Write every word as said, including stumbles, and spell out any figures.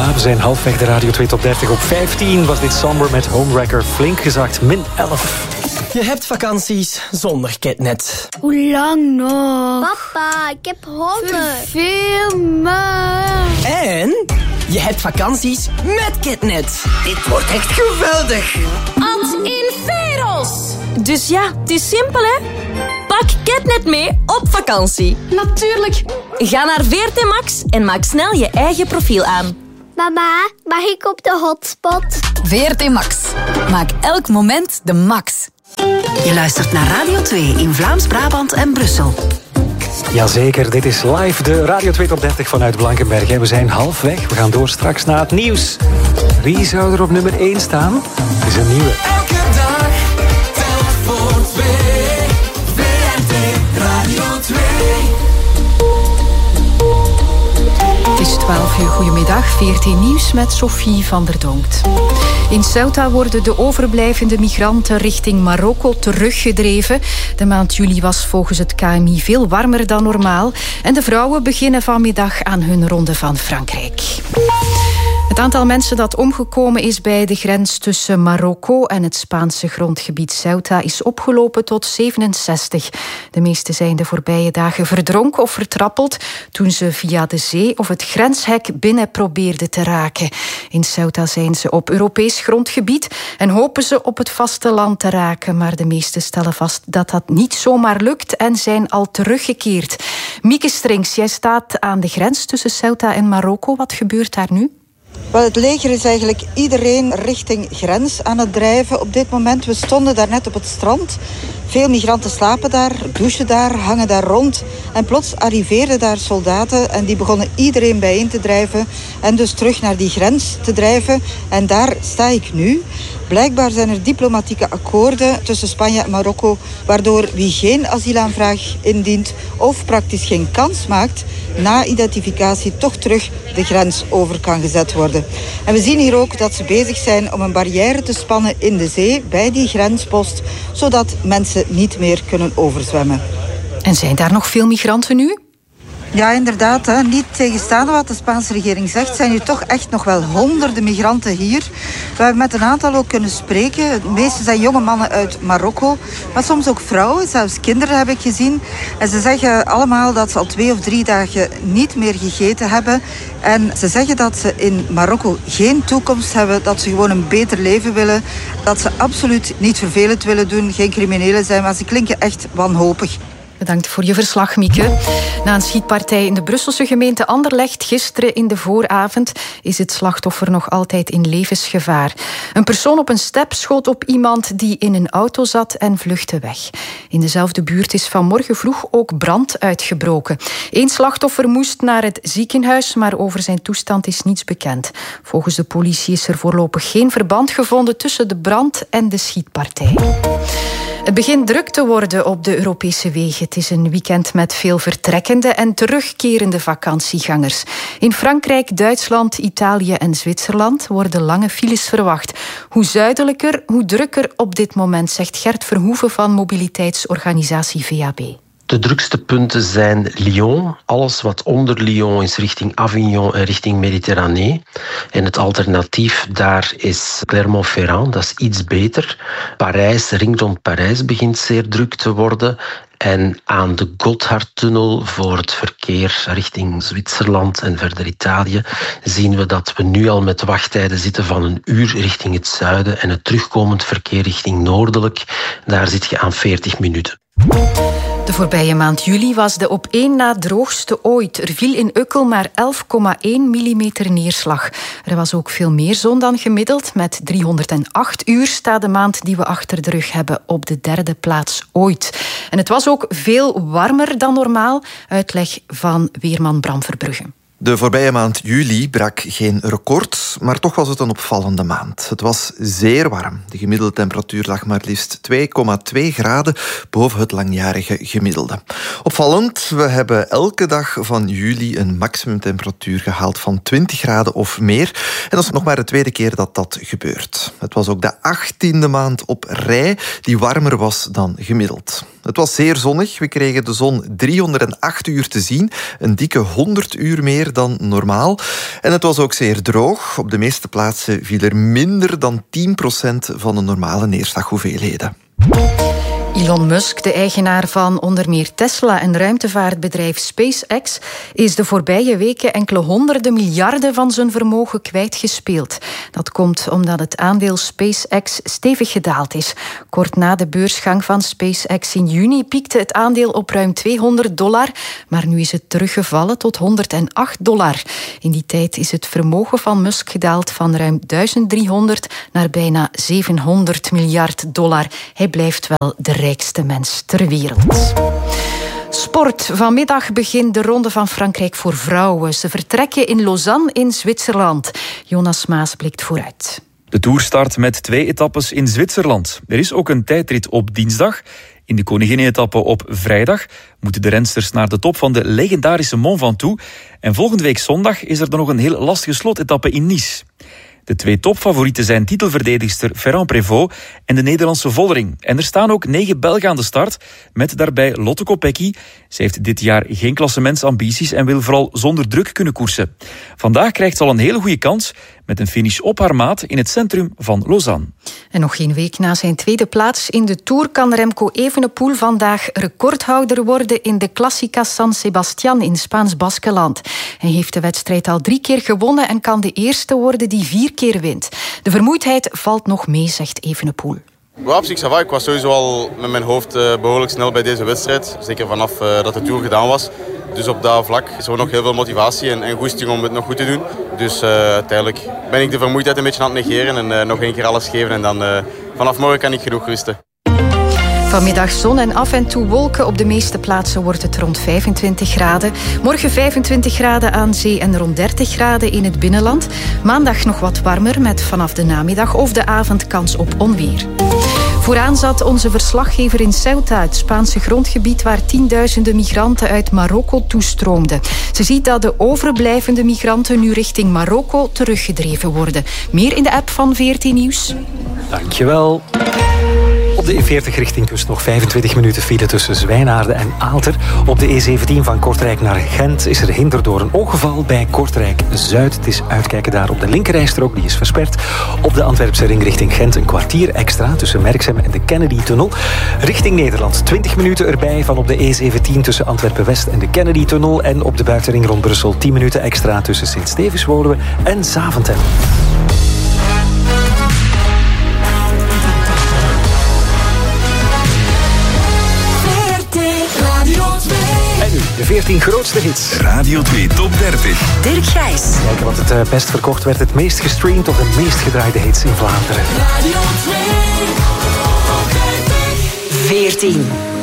Ja, we zijn halfweg de Radio twee Top dertig. Op vijftien was dit Somber met Homewrecker. Flink gezakt, min elf. Je hebt vakanties zonder Ketnet. Hoe lang nog? Papa, ik heb honger. Verveel me. En je hebt vakanties met Ketnet. Dit wordt echt geweldig. Ad in Veros. Dus ja, het is simpel, hè? Pak Ketnet mee op vakantie. Natuurlijk. Ga naar V R T Max en maak snel je eigen profiel aan. Mama, mag ik op de hotspot? V R T Max. Maak elk moment de max. Je luistert naar Radio twee in Vlaams-Brabant en Brussel. Jazeker, dit is live de Radio twee Top dertig vanuit Blankenberg. We zijn halfweg, we gaan door straks naar het nieuws. Wie zou er op nummer één staan? Het is een nieuwe. Elke dag, telk voor twee. V R T Radio twee. Het is twaalf uur, goedemiddag. V R T Nieuws met Sophie van der Donkt. In Ceuta worden de overblijvende migranten richting Marokko teruggedreven. De maand juli was volgens het K M I veel warmer dan normaal. En de vrouwen beginnen vanmiddag aan hun ronde van Frankrijk. Het aantal mensen dat omgekomen is bij de grens tussen Marokko en het Spaanse grondgebied Ceuta is opgelopen tot zevenenzestig. De meeste zijn de voorbije dagen verdronken of vertrappeld toen ze via de zee of het grenshek binnen probeerden te raken. In Ceuta zijn ze op Europees grondgebied en hopen ze op het vasteland te raken, maar de meesten stellen vast dat dat niet zomaar lukt en zijn al teruggekeerd. Mieke Strings, jij staat aan de grens tussen Ceuta en Marokko. Wat gebeurt daar nu? Wel, het leger is eigenlijk iedereen richting grens aan het drijven op dit moment. We stonden daar net op het strand. Veel migranten slapen daar, douchen daar, hangen daar rond. En plots arriveerden daar soldaten en die begonnen iedereen bijeen te drijven. En dus terug naar die grens te drijven. En daar sta ik nu. Blijkbaar zijn er diplomatieke akkoorden tussen Spanje en Marokko, waardoor wie geen asielaanvraag indient of praktisch geen kans maakt, na identificatie toch terug de grens over kan gezet worden. En we zien hier ook dat ze bezig zijn om een barrière te spannen in de zee bij die grenspost, zodat mensen niet meer kunnen overzwemmen. En zijn daar nog veel migranten nu? Ja, inderdaad. Hè. Niet tegenstaande wat de Spaanse regering zegt, zijn hier toch echt nog wel honderden migranten hier. We hebben met een aantal ook kunnen spreken. De meeste zijn jonge mannen uit Marokko, maar soms ook vrouwen, zelfs kinderen heb ik gezien. En ze zeggen allemaal dat ze al twee of drie dagen niet meer gegeten hebben. En ze zeggen dat ze in Marokko geen toekomst hebben, dat ze gewoon een beter leven willen. Dat ze absoluut niet vervelend willen doen, geen criminelen zijn, maar ze klinken echt wanhopig. Bedankt voor je verslag, Mieke. Na een schietpartij in de Brusselse gemeente Anderlecht gisteren in de vooravond is het slachtoffer nog altijd in levensgevaar. Een persoon op een step schoot op iemand die in een auto zat en vluchtte weg. In dezelfde buurt is vanmorgen vroeg ook brand uitgebroken. Eén slachtoffer moest naar het ziekenhuis, maar over zijn toestand is niets bekend. Volgens de politie is er voorlopig geen verband gevonden tussen de brand en de schietpartij. Het begint druk te worden op de Europese wegen. Het is een weekend met veel vertrekkende en terugkerende vakantiegangers. In Frankrijk, Duitsland, Italië en Zwitserland worden lange files verwacht. Hoe zuidelijker, hoe drukker op dit moment, zegt Gert Verhoeven van mobiliteitsorganisatie V A B. De drukste punten zijn Lyon. Alles wat onder Lyon is richting Avignon en richting Mediterranee. En het alternatief daar is Clermont-Ferrand, dat is iets beter. Parijs, ring rond Parijs begint zeer druk te worden. En aan de Gotthardtunnel voor het verkeer richting Zwitserland en verder Italië zien we dat we nu al met wachttijden zitten van een uur richting het zuiden en het terugkomend verkeer richting noordelijk. Daar zit je aan veertig minuten. De voorbije maand juli was de op één na droogste ooit. Er viel in Ukkel maar elf komma één millimeter neerslag. Er was ook veel meer zon dan gemiddeld. Met driehonderdacht uur staat de maand die we achter de rug hebben op de derde plaats ooit. En het was ook veel warmer dan normaal. Uitleg van weerman Bram Verbrugge. De voorbije maand juli brak geen record, maar toch was het een opvallende maand. Het was zeer warm. De gemiddelde temperatuur lag maar liefst twee komma twee graden boven het langjarige gemiddelde. Opvallend, we hebben elke dag van juli een maximumtemperatuur gehaald van twintig graden of meer. En dat is nog maar de tweede keer dat dat gebeurt. Het was ook de achttiende maand op rij die warmer was dan gemiddeld. Het was zeer zonnig. We kregen de zon driehonderdacht uur te zien, een dikke honderd uur meer meer dan normaal. En het was ook zeer droog. Op de meeste plaatsen viel er minder dan tien procent van de normale neerslaghoeveelheden. Elon Musk, de eigenaar van onder meer Tesla en ruimtevaartbedrijf SpaceX, is de voorbije weken enkele honderden miljarden van zijn vermogen kwijtgespeeld. Dat komt omdat het aandeel SpaceX stevig gedaald is. Kort na de beursgang van SpaceX in juni piekte het aandeel op ruim tweehonderd dollar, maar nu is het teruggevallen tot honderdacht dollar. In die tijd is het vermogen van Musk gedaald van ruim duizend driehonderd naar bijna zevenhonderd miljard dollar. Hij blijft wel de rijkste mens ter wereld. Sport. Vanmiddag begint de Ronde van Frankrijk voor vrouwen. Ze vertrekken in Lausanne in Zwitserland. Jonas Maas blikt vooruit. De Tour start met twee etappes in Zwitserland. Er is ook een tijdrit op dinsdag. In de koninginnen-etappe op vrijdag moeten de rensters naar de top van de legendarische Mont Ventoux. En volgende week zondag is er dan nog een heel lastige slotetappe in Nice. De twee topfavorieten zijn titelverdedigster Ferrand Prévot en de Nederlandse Vollering. En er staan ook negen Belgen aan de start, met daarbij Lotte Kopecky. Ze heeft dit jaar geen klassementsambities en wil vooral zonder druk kunnen koersen. Vandaag krijgt ze al een hele goede kans met een finish op haar maat in het centrum van Lausanne. En nog geen week na zijn tweede plaats in de Tour kan Remco Evenepoel vandaag recordhouder worden in de Classica San Sebastián in Spaans-Baskeland. Hij heeft de wedstrijd al drie keer gewonnen en kan de eerste worden die vier keer wint. De vermoeidheid valt nog mee, zegt Evenepoel. Ja, op zich, ça va. Ik was sowieso al met mijn hoofd uh, behoorlijk snel bij deze wedstrijd. Zeker vanaf uh, dat de Tour gedaan was. Dus op dat vlak is er nog heel veel motivatie en, en goesting om het nog goed te doen. Dus uh, uiteindelijk ben ik de vermoeidheid een beetje aan het negeren en uh, nog één keer alles geven. En dan uh, vanaf morgen kan ik genoeg rusten. Vanmiddag zon en af en toe wolken. Op de meeste plaatsen wordt het rond vijfentwintig graden. Morgen vijfentwintig graden aan zee en rond dertig graden in het binnenland. Maandag nog wat warmer met vanaf de namiddag of de avond kans op onweer. Vooraan zat onze verslaggever in Ceuta, het Spaanse grondgebied waar tienduizenden migranten uit Marokko toestroomden. Ze ziet dat de overblijvende migranten nu richting Marokko teruggedreven worden. Meer in de app van V R T Nieuws. Dankjewel. Op de E veertig richting Kust nog vijfentwintig minuten file tussen Zwijnaarden en Aalter. Op de E zeventien van Kortrijk naar Gent is er hinder door een ongeval bij Kortrijk-Zuid. Het is uitkijken daar op de linkerrijstrook, die is versperd. Op de Antwerpse ring richting Gent een kwartier extra tussen Merksem en de Kennedy-tunnel. Richting Nederland twintig minuten erbij van op de E zeventien tussen Antwerpen-West en de Kennedy-tunnel. En op de buitenring rond Brussel tien minuten extra tussen Sint-Stevens-Woluwe en Zaventem. En nu de veertien grootste hits. Radio twee Top dertig. Dirk Gijs. Kijken wat het uh, best verkocht werd, het meest gestreamd of de meest gedraaide hits in Vlaanderen. Radio twee Top dertig. veertien.